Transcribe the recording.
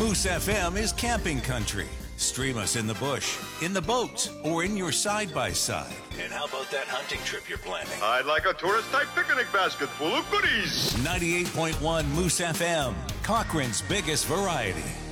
Moose FM is camping country. Stream us in the bush, in the boat, or in your side-by-side. And how about that hunting trip you're planning? I'd like a tourist-type picnic basket full of goodies. 98.1 Moose FM, Cochrane's biggest variety.